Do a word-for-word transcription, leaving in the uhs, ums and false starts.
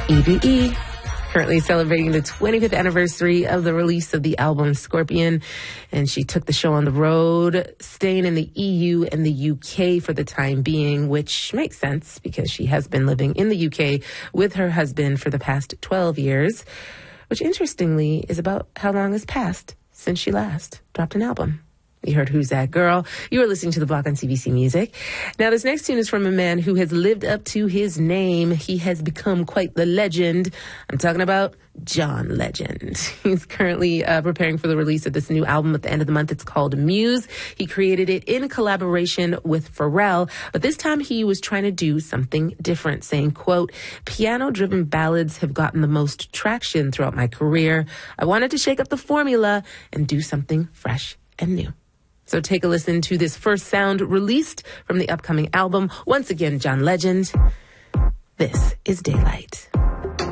E V E. Currently celebrating the twenty-fifth anniversary of the release of the album Scorpion. And she took the show on the road, staying in the E U and the U K for the time being, which makes sense because she has been living in the U K with her husband for the past twelve years, which interestingly is about how long has passed since she last dropped an album. You heard Who's That Girl? You are listening to The Block on C B C Music. Now, this next tune is from a man who has lived up to his name. He has become quite the legend. I'm talking about John Legend. He's currently uh, preparing for the release of this new album at the end of the month. It's called Muse. He created it in collaboration with Pharrell, but this time he was trying to do something different, saying, quote, piano-driven ballads have gotten the most traction throughout my career. I wanted to shake up the formula and do something fresh and new. So take a listen to this first sound released from the upcoming album. Once again, John Legend. This is Daylight.